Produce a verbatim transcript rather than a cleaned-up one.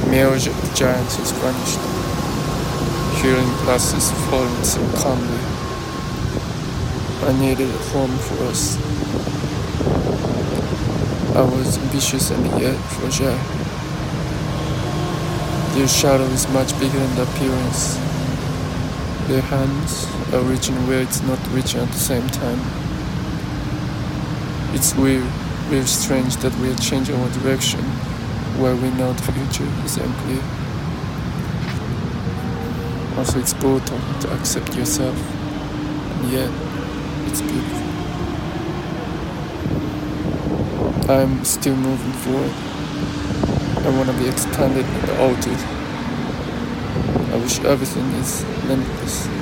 The mirage of the giants has vanished. Hearing glasses falling so calmly. I needed a home for us. I was ambitious and yet fragile. Their shadow is much bigger than the appearance. Their hands are reaching where it's not reaching at the same time. It's weird, very strange that we are changing our direction where we know the future is unclear. Also, it's brutal to accept yourself, and yet it's beautiful. I'm still moving forward. I want to be expanded and altered. I wish everything is limitless.